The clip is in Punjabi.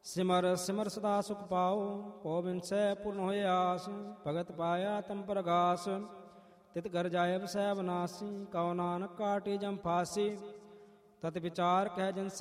ਸਿਮਰ ਸਿਮਰ ਸਦਾ ਸੁਖ ਪਾਓ, ਪੋ ਬਿਨ ਸਹਿ ਪੂਰਨ ਹੋਏ ਆਸ। ਭਗਤ ਪਾਇਆ ਤਮ ਪ੍ਰਗਾਸ, ਤਿਤ ਘਰ ਜਾਏ ਵਸੈ ਬਨਾਸੀ। ਕਉ ਨਾਨਕ ਕਾਟਿ ਜਮ ਫਾਸੀ, ਤਤ ਵਿਚਾਰ ਕਹਿ ਜਨ